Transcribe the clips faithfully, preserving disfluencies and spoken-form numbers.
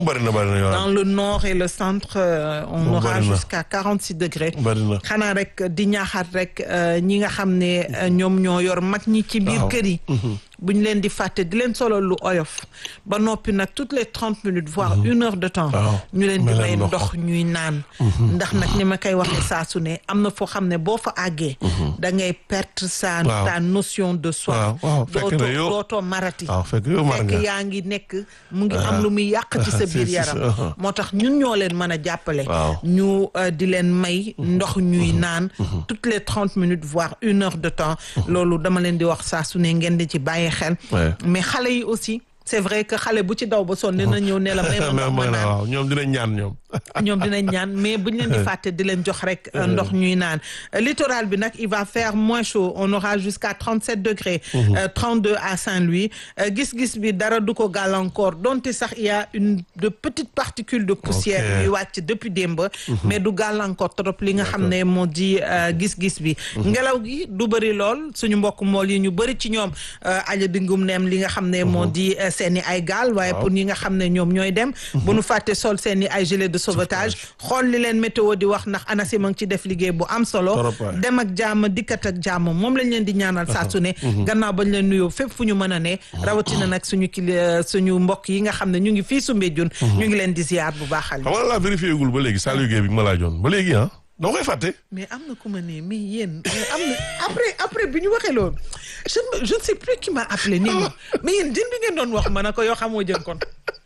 bari na bari na yow. Dans le nord et le centre euh, on Bon, aura bari na. jusqu'à quarante-six degrés. bari na. xanaa rek di ñaaxaat rek euh, ñi nga xam ne euh, ñoom ñoo yor mag ñi ci biir Waaw. kër yi. bu ñu leen di fàtte di leen solo lu oyof ba noppi nag toutes les trente minutes voire une heure de temps. Waaw. ñu leen di May leen may ndox. ndox ñuy naan. ndax nag ni ma koy waxee saa su ne am na foo xam ne boo fa àggee. da ngay perdre sa Waaw. ta notion de soif. Waaw, waaw, fekk na dootoo yow- dootoo marati. waaw fekk yow mar fekk nga. yaa ngi nekk mu ngi am lu muy yàq ci sa Si, biir si, si, yaram. uh-huh. moo tax ñun ñoo leen mën a jàppale. Waaw. ñu euh, di leen may ndox ñuy naan. toutes les trente minutes voire une heure de temps. loolu dama leen di wax saa su ne ngeen di ci bàyyi xel. Ouais. mais xale yi aussi c'est vrai que xale bu ci daw ba sonn dina ñëw ne la may ma ndox ma mais naan. waaw ñoom dinañ ñaan ñoom. ñoom dinañ ñaan mais buñ leen di fàtte di leen jox rek euh, ndox ñuy naan. Euh, littoral bi nag il va faire moins chaud on aura jusqu'à trente-sept degrés. euh, trente-deux à Saint-Louis. Euh, gis-gis bi dara du ko gàllankoor donte sax il y a une de petites particules de poussière Ok. yuy wàcc depuis démb. mais du gàllankoor trop li nga xam ne moo di euh, gis-gis bi. ngelaw gi du bëri lool suñu mbokk mool yi ñu bëri ci ñoom euh, aja dingum neem li nga xam ne moo di euh, seeni ay gaal waaye pour ñi nga xam ne ñoom ñooy dem. bu nu fàtte sol seeni ay gilet de sauvetage xool li leen météo di wax ndax ANACIM a ngi ci def liggéey bu am solo. Trop waay. dem ak jàmm dikkat ak jàmm moom lañ leen di ñaanal saa su ne. gannaaw bañ leen nuyoo fépp fu ñu mën a ne. rawatina nag suñu kili suñu mbokk yi nga xam ne ñu ngi fii Soumbédioune. ñu ngi leen di ziar bu baax xam nga laa vérifié gul ba léegi Saliou Guèye bi ma laa joon ba léegi ah dama koy fàtte. mais am na ku ma ne mais yéen am na après après bi ñu waxee loolu je ne je ne sais plus qui m'a appelé nii ma mais yéen jën bi ngeen doon wax ma ne ko yoo xamoo jën kon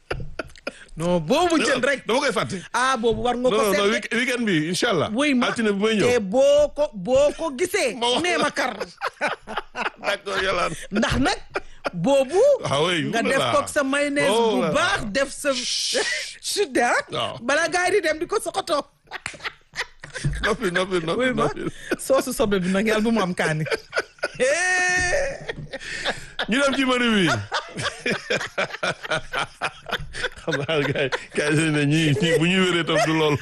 non boobu jën rek. dama koy fàtte. ah boobu war nga ko non non seet week- weekend bi incha allah. wuy ma altine bi may ñëw. te boo ko boo ko gisee. Ma wax nee ma kar d'accord yàlla. ndax nag boobu. ah oui nga def koog sa mayonnaise Oh bu là là. baax def sa. chute ah. waaw. bala gars yi di dem di ko soxatoo. noppi noppi noppi wuy ma noppi. soosu soble bi nag yàlla bu mu am kaani. ñu dem ci menu bi xam naa gars yi gars yi ne ñii ñii bu ñu wéree tam du lool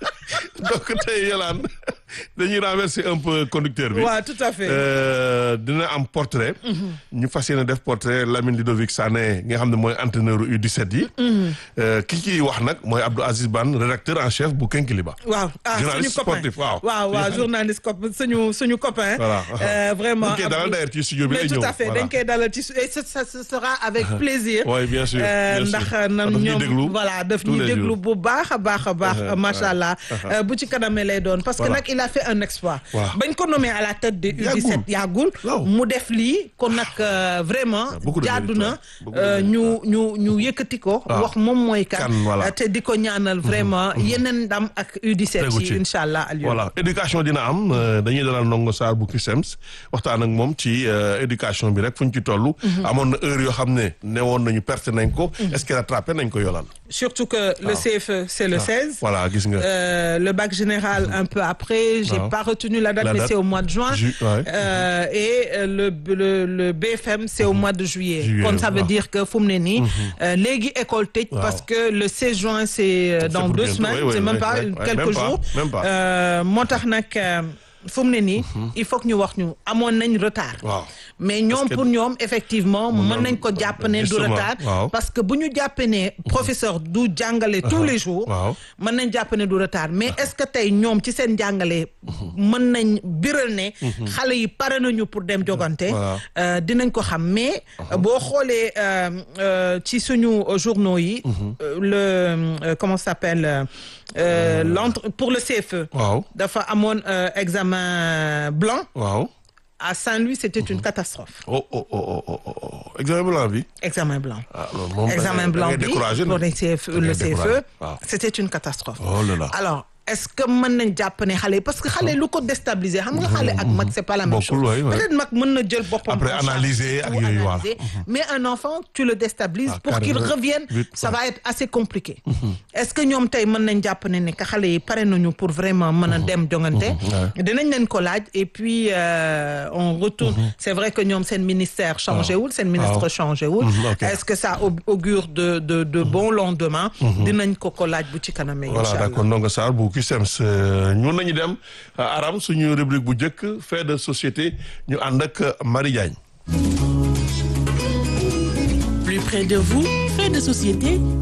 donc tey Yolande dañuy renverser un peu conducteur bi. waaw tout à fait. Euh, dina am portrait. ñu fas yéene def portrait Lamine Ludovic Sané nga xam ne mooy entraîneur U dix-sept yi. Euh, ki ciy wax nag mooy Abdou Aziz Ban rédacteur en chef bu Kinkeliba. waaw ah suñu journaliste copain sportif waaw. waaw waaw journaliste cop suñu suñu copain. Voilà. Euh, vraiment dañ koy dalal d'ailleurs ci studio bi mais lay tout ñëw. à fait dañ koy dalal ci su- et ce ça ce sera avec plaisir. Oui, bien sûr, Euh, bien sûr. ndax Daf nan ñuy ñoom déglu voilà daf tous ñuy les déglu jours. bu baax a baax a baax Uh-huh, macha allah. uh-huh. Euh, bu ci kanamee lay doon parce que Voilà. nag il a fait un exploit. Voilà. bañ ko nommé à la tête de U Yàggul. dix-sept yàggul. Waaw. mu def lii kon nag euh, vraiment. beaucoup de jaadu mérite, na ouais. Beaucoup de euh, mérite, ñu ñu ñu yëkkati ko. Waaw. wax moom mooy kan. Kan, voilà. Euh, te di ko ñaanal vraiment yeneen ndam ak U dix-sept Tegu yi ci. incha allah Aliou. voilà éducation dina am euh, dañuy dalal Ndongo Sarr bu CUSEMS waxtaan ak moom ci euh, éducation bi rek fu ñu ci toll. amoon na heure yoo xam ne newoon nañu perte nañ ko. est-ce que rattrapé nañ ko Yolande. Surtout que le C F E, c'est le seize. voilà gis nga. Euh, le bac général un peu après. J'ai Ah. pas retenu la date, La mais date. c'est au mois de juin. Ju- ouais. Euh, et euh, le, le, le B F M, c'est au mois de juillet. Juillet, Comme ça veut waaw. dire que fu mu ne nii. euh, léegi école tëj Waaw. parce que le seize juin, c'est euh, dans pour deux bientôt. semaines. Oui, oui, c'est même oui, pas oui, une- oui. quelques Même pas, jours. même pas. Euh, moo tax nag euh, fu mu ne nii. il faut que ñu wax ñu amoon nañ retard. waaw. mais ñoom que- pour ñoom effectivement mën nañ ko jàpp ne du Justement, retard. waaw. parce que bu ñu jàppee ne professeur du jàngale tous les jours. waaw. mën nañ jàpp ne du retard mais est-ce que tey ñoom ci seen jàngale. mën nañ biral ne. xale yi pare nañu pour dem jogante. Voilà. euh, dinañ ko xam mais. boo xoolee euh, euh, ci suñu journaux yi. euh, le euh, comment ça s'appelle euh, euh, l'entre pour le C F E. waaw. dafa amoon euh, examen blanc. waaw. À Saint-Louis, c'était une catastrophe. oh oh oh oh oh oh examen blanc bi. Examen blanc. ah loolu moom Examen blanc da ngay bi découragé pour nag. le C F E, Da ngay le C F E, découragé. waaw. c'était une catastrophe. oh là là. Alors, est-ce que mën nañ jàpp ne xale yi parce que xale lu ko déstabiliser xam nga xale ak mag c'est pas la même Bokkul, chose. ouais, ouais. Peut-être mag mën na jël boppam. Après en charge, analyser ak tout yooyu, voilà. analyser. Mais un enfant tu le déstabilises Ah, pour qu'il carrément. revienne Vite, ça ouais. va être assez compliqué. Est-ce que ñoom tey mën nañ jàpp ne ne que xale yi pare nañu pour vraiment mën a dem jongante. dinañ leen ko laaj et puis euh, on retourne. C'est vrai que ñoom seen ministère changé wul seen ministre Ah. changé wul. Mhm, ok. Est-ce que ça au- augure de de de bons lendemains. dinañ ko ko laaj bu ci kanamee. voilà incha allah. d'accord Ndongo Sarr bu CUSEMS ñun nañu dem Aram suñu rubrique bu njëkk fait de société ñu ànd ak Marie Diagne. Plus près de vous, fait de société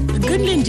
gën leen